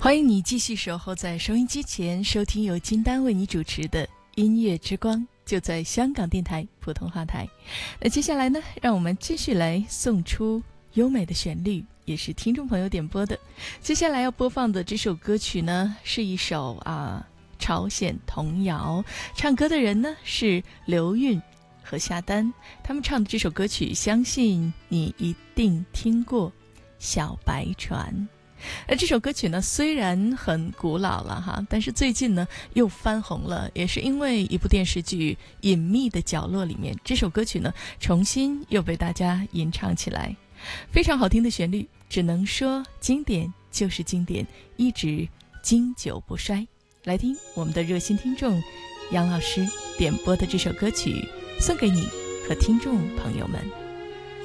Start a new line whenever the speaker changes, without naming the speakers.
欢迎你继续守候在收音机前，收听由金丹为你主持的音乐之光，就在香港电台普通话台。那接下来呢，让我们继续来送出优美的旋律，也是听众朋友点播的。接下来要播放的这首歌曲呢，是一首朝鲜童谣，唱歌的人呢是刘韵和夏丹，他们唱的这首歌曲，相信你一定听过《小白船》。这首歌曲呢虽然很古老了哈，但是最近呢又翻红了，也是因为一部电视剧《隐秘的角落》里面，这首歌曲呢重新又被大家吟唱起来，非常好听的旋律，只能说经典就是经典，一直经久不衰。来听我们的热心听众杨老师点播的这首歌曲，送给你和听众朋友们。